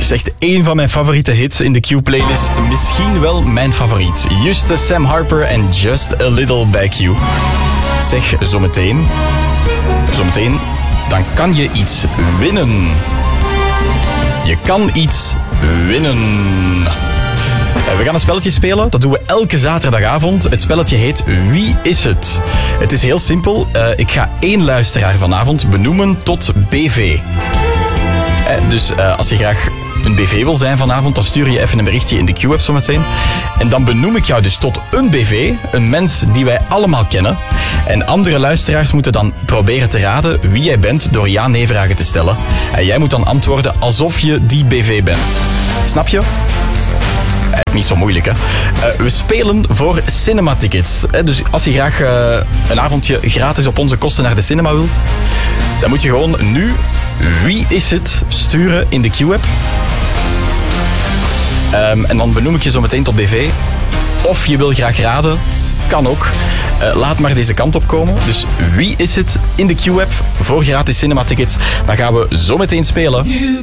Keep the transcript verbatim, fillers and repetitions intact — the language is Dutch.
is echt één van mijn favoriete hits in de Q-playlist. Misschien wel mijn favoriet. Juste, Sam Harper en Just a Little by Q. Zeg, zometeen... Zometeen, dan kan je iets winnen. Je kan iets winnen. We gaan een spelletje spelen. Dat doen we elke zaterdagavond. Het spelletje heet Wie is het? Het is heel simpel. Uh, ik ga één luisteraar vanavond benoemen tot B V. Uh, dus uh, als je graag een B V wil zijn vanavond, dan stuur je even een berichtje in de Q-app zometeen. En dan benoem ik jou dus tot een B V, een mens die wij allemaal kennen. En andere luisteraars moeten dan proberen te raden wie jij bent door ja-nee-vragen te stellen. En jij moet dan antwoorden alsof je die B V bent. Snap je? Eh, niet zo moeilijk, hè? Uh, we spelen voor cinema-tickets. Eh, dus als je graag uh, een avondje gratis op onze kosten naar de cinema wilt, dan moet je gewoon nu Wie is het sturen in de Q-app. Um, en dan benoem ik je zo meteen tot B V. Of je wil graag raden, kan ook. Uh, laat maar deze kant op komen. Dus wie is het in de Q-app voor gratis cinema-tickets? Dan gaan we zo meteen spelen.